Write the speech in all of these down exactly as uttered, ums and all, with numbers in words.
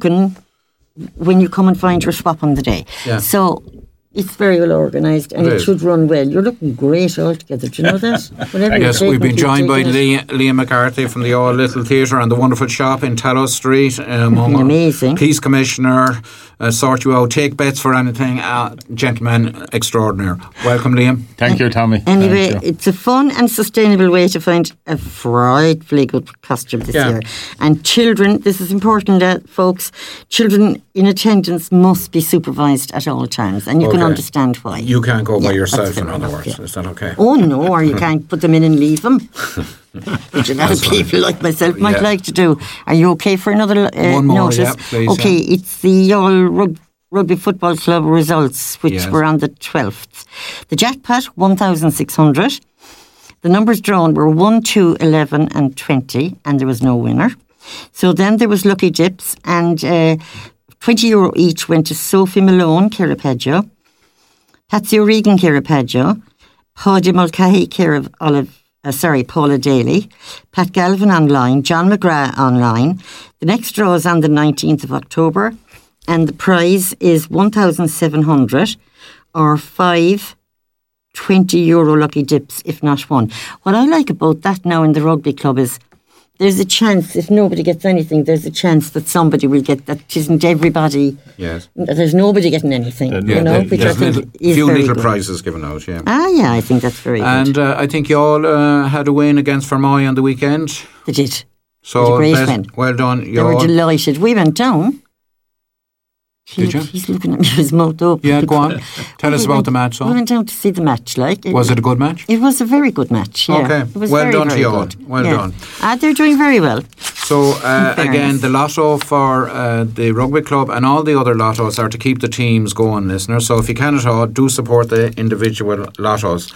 looking when you come and find your swap on the day. Yeah. So it's very well organised and it, it should run well. You're looking great altogether. Do you know that? Yes, we've been joined by Liam, Liam McCarthy from the All Little Theatre and the wonderful shop in Tallow Street. Um, Amazing. Peace Commissioner, uh, sort you out, take bets for anything. Uh, gentleman extraordinaire. Welcome, Liam. Thank you, Tommy. Anyway, you. It's a fun and sustainable way to find a frightfully good costume this yeah. year. And children, this is important, uh, folks, children in attendance must be supervised at all times. And you okay. can understand why. You can't go yeah, by yourself, in other enough, words. Yeah. Is that okay? Oh, no, or you can't put them in and leave them. Which a lot of people like myself might yeah. like to do. Are you okay for another uh, One more, notice? yeah, please. Okay, yeah. it's the All Rug- Rugby Football Club results, which yes. were on the twelfth. The jackpot, one thousand six hundred. The numbers drawn were one, two, eleven and twenty, and there was no winner. So then there was Lucky Dips, and uh, twenty euro each went to Sophie Malone, Carrapaggio, Patsy O'Regan, Carrapaggio, Paudie Mulcahy, care of Olive, uh, sorry, Paula Daly, Pat Galvin online, John McGrath online. The next draw is on the nineteenth of October, and the prize is one thousand seven hundred or five twenty euro Lucky Dips, if not one. What I like about that now in the rugby club is there's a chance, if nobody gets anything, there's a chance that somebody will get, that isn't everybody, yes. there's nobody getting anything, yeah, you know, there, which I think little, is few very little good. prizes given out, yeah. Ah, yeah, I think that's very and, good. And uh, I think you all uh, had a win against Fermoy on the weekend. They did. So, they did a great best, win. well done. They were delighted. We went down. He, Did you? He's looking at me with his mouth open. Yeah, go on. Tell us about went, the match. So. We went down to see the match. Like Was it a good match? It was a very good match, yeah. Okay, it was well very, done very to you all. good. Well yeah. done. Uh, they're doing very well. So, uh, again, the lotto for uh, the rugby club and all the other lottos are to keep the teams going, listeners. So if you can at all, do support the individual lottos.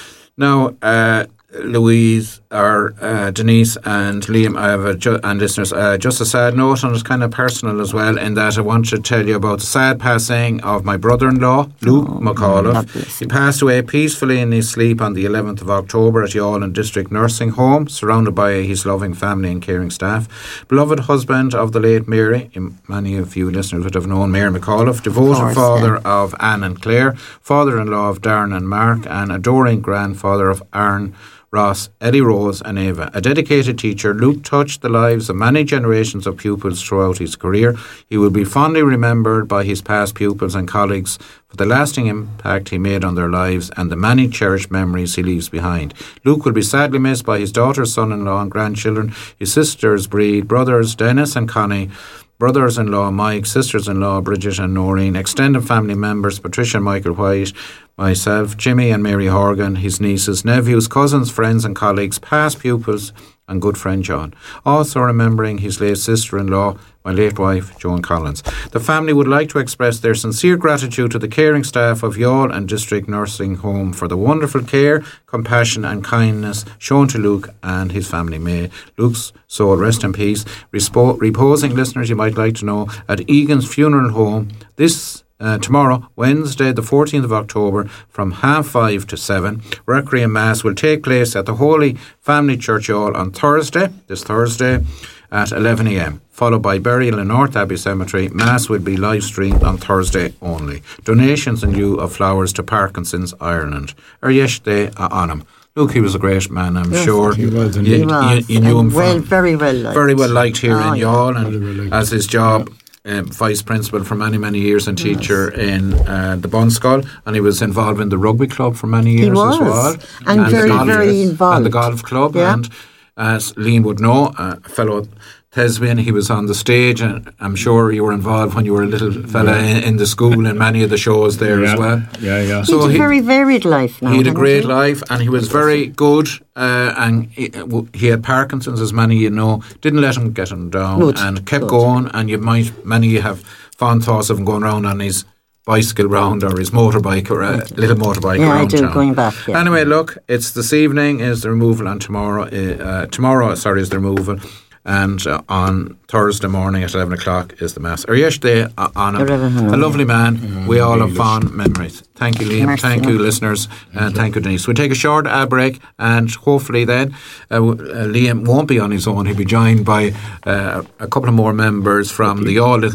Now, uh, Louise or uh, Denise and Liam, I have a ju- and listeners, uh, just a sad note, and it's kind of personal as well, in that I want to tell you about the sad passing of my brother-in-law, Luke oh, McAuliffe. He passed away peacefully in his sleep on the eleventh of October at Yawland District Nursing Home, surrounded by his loving family and caring staff. Beloved husband of the late Mary, many of you listeners would have known Mary McAuliffe, devoted course, father yeah. of Anne and Claire, father-in-law of Darren and Mark, and adoring grandfather of Aaron, Ross, Eddie Rose and Ava. A dedicated teacher, Luke touched the lives of many generations of pupils throughout his career. He will be fondly remembered by his past pupils and colleagues for the lasting impact he made on their lives and the many cherished memories he leaves behind. Luke will be sadly missed by his daughters, son-in-law and grandchildren, his sisters Breed, brothers Dennis and Connie, brothers-in-law Mike, sisters-in-law Bridget and Noreen, extended family members Patricia and Michael White, myself, Jimmy and Mary Horgan, his nieces, nephews, cousins, friends and colleagues, past pupils and good friend John. Also remembering his late sister-in-law, my late wife, Joan Collins. The family would like to express their sincere gratitude to the caring staff of Youghal and District Nursing Home for the wonderful care, compassion and kindness shown to Luke and his family. May Luke's soul rest in peace. Respo- reposing, listeners, you might like to know, at Egan's Funeral Home this Uh, tomorrow, Wednesday the fourteenth of October, from half five to seven. Requiem Mass will take place at the Holy Family Church Hall on Thursday, this Thursday, at eleven a.m, followed by burial in North Abbey Cemetery. Mass will be live streamed on Thursday only. Donations in lieu of flowers to Parkinson's Ireland. Ar yesterday on him. Look, he was a great man, I'm yes, sure. He was, you, he you, was. you knew him well, from, very well liked. Very well liked here oh, in yeah. Youghal, and as his job. Um, vice principal for many, many years and teacher yes. in uh, the Bunskull, and he was involved in the rugby club for many years he was. as well. And, and very, golf, very involved. And the golf club. Yeah. And as Liam would know, a fellow Tesbian, he was on the stage, and I'm sure you were involved when you were a little fella yeah. in, in the school in many of the shows there yeah. as well. Yeah, yeah. So he had a very varied life now. He had a great he? life, and he was very good, uh, and he, he had Parkinson's, as many you know, didn't let him get him down, good. and kept good. going, and you might, many you have fond thoughts of him going around on his bicycle round or his motorbike or a little motorbike yeah, around I do, town. going back, yeah. Anyway, look, it's this evening is the removal, and tomorrow, uh, tomorrow, sorry, is the removal. And uh, on Thursday morning at eleven o'clock is the Mass. Or yesterday uh, on him. A lovely man. Yeah, we all have fond memories. Thank you, Liam. Merci. Thank you, listeners. And uh, thank you, Denise. We'll take a short ad break, and hopefully then uh, uh, Liam won't be on his own. He'll be joined by uh, a couple of more members from the All Little